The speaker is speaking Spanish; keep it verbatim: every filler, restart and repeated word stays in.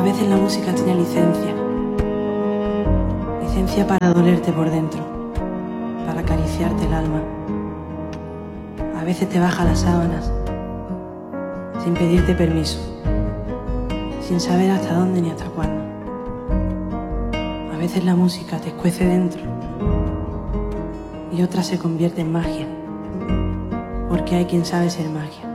veces la música tiene licencia. Licencia para dolerte por dentro, para acariciarte el alma. A veces te baja las sábanas, sin pedirte permiso, sin saber hasta dónde ni hasta cuándo. A veces la música te escuece dentro y otra se convierte en magia, porque hay quien sabe ser magia.